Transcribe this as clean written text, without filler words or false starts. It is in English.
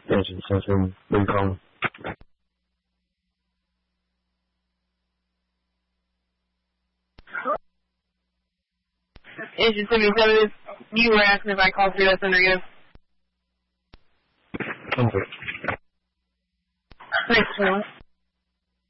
电子先生微空。 Engine 77, you were asking if I called through that center again. Thank you. Thanks,